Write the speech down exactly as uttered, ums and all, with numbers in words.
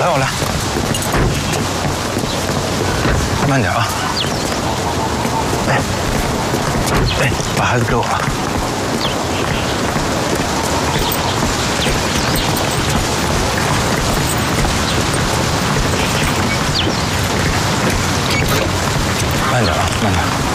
来，我来，慢点啊！哎，哎，把孩子给我啊！慢点啊，慢点。